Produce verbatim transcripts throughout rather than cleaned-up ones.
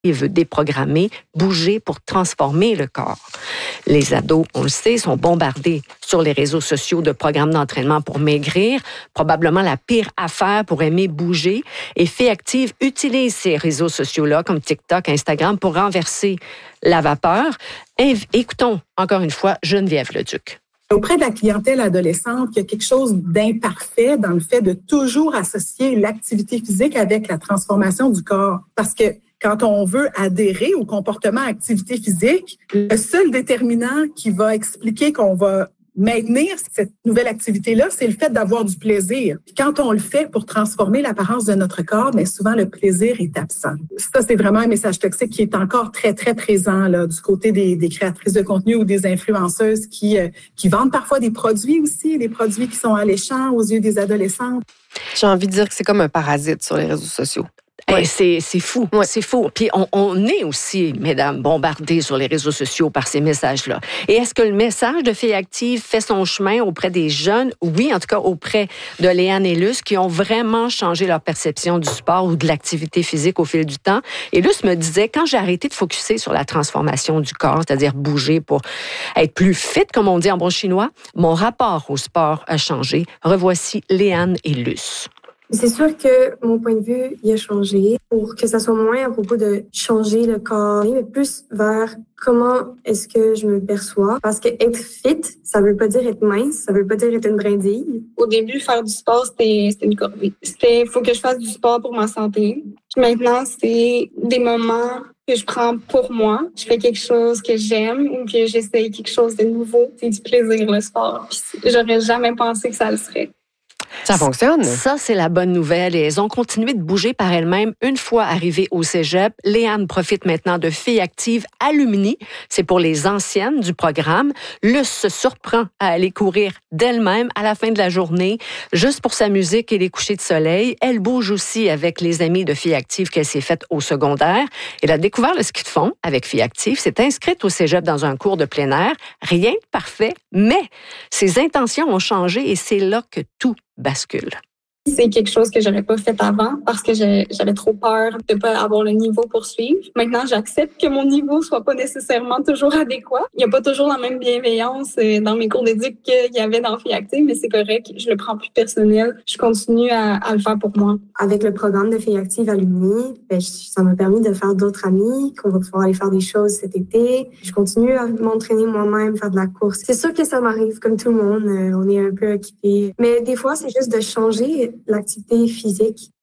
veut déprogrammer, bouger pour transformer le corps. Les ados, on le sait, sont bombardés sur les réseaux sociaux de programmes d'entraînement pour maigrir, probablement la pire affaire pour aimer bouger. Et Filles Actives utilise ces réseaux sociaux-là, comme TikTok, Instagram, pour renverser la vapeur. Écoutons encore une fois Geneviève Leduc. Auprès de la clientèle adolescente, il y a quelque chose d'imparfait dans le fait de toujours associer l'activité physique avec la transformation du corps. Parce que quand on veut adhérer au comportement activité physique, le seul déterminant qui va expliquer qu'on va maintenir cette nouvelle activité-là, c'est le fait d'avoir du plaisir. Puis quand on le fait pour transformer l'apparence de notre corps, mais souvent le plaisir est absent. Ça, c'est vraiment un message toxique qui est encore très, très présent là, du côté des, des créatrices de contenu ou des influenceuses qui, euh, qui vendent parfois des produits aussi, des produits qui sont alléchants aux yeux des adolescentes. J'ai envie de dire que c'est comme un parasite sur les réseaux sociaux. Ouais. Hey, c'est, c'est fou, ouais. c'est fou. Puis on, on est aussi, mesdames, bombardés sur les réseaux sociaux par ces messages-là. Et est-ce que le message de Filles Actives fait son chemin auprès des jeunes? Oui, en tout cas auprès de Léane et Luce, qui ont vraiment changé leur perception du sport ou de l'activité physique au fil du temps. Et Luce me disait, quand j'ai arrêté de focusser sur la transformation du corps, c'est-à-dire bouger pour être plus fit, comme on dit en bon chinois, mon rapport au sport a changé. Revoici Léane et Luce. C'est sûr que mon point de vue, il a changé pour que ça soit moins à propos de changer le corps, mais plus vers comment est-ce que je me perçois. Parce que être fit, ça veut pas dire être mince, ça veut pas dire être une brindille. Au début, faire du sport, c'était, c'était une corvée. C'était, faut que je fasse du sport pour ma santé. Puis maintenant, c'est des moments que je prends pour moi. Je fais quelque chose que j'aime ou que j'essaye quelque chose de nouveau. C'est du plaisir, le sport. Puis j'aurais jamais pensé que ça le serait. Ça fonctionne. Ça, c'est la bonne nouvelle. Et elles ont continué de bouger par elles-mêmes une fois arrivées au cégep. Léane profite maintenant de Filles Actives Alumni. C'est pour les anciennes du programme. Luce se surprend à aller courir d'elle-même à la fin de la journée, juste pour sa musique et les couchers de soleil. Elle bouge aussi avec les amis de Filles Actives qu'elle s'est faite au secondaire. Elle a découvert le ski de fond avec Filles Actives, s'est inscrite au cégep dans un cours de plein air. Rien de parfait, mais ses intentions ont changé et c'est là que tout bascule. C'est quelque chose que j'aurais pas fait avant parce que j'avais trop peur de pas avoir le niveau pour suivre. Maintenant, j'accepte que mon niveau soit pas nécessairement toujours adéquat. Il y a pas toujours la même bienveillance dans mes cours d'éduc qu'il y avait dans Filles Actives, mais c'est correct. Je le prends plus personnel. Je continue à, à le faire pour moi. Avec le programme de Filles Actives Alumni, ben, ça m'a permis de faire d'autres amis, qu'on va pouvoir aller faire des choses cet été. Je continue à m'entraîner moi-même, faire de la course. C'est sûr que ça m'arrive comme tout le monde. On est un peu occupé. Mais des fois, c'est juste de changer l'activité physique.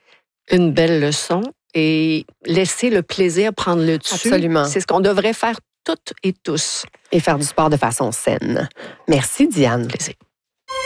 Une belle leçon et laisser le plaisir prendre le dessus. Absolument. C'est ce qu'on devrait faire toutes et tous. Et faire du sport de façon saine. Merci, Diane. Plaisir.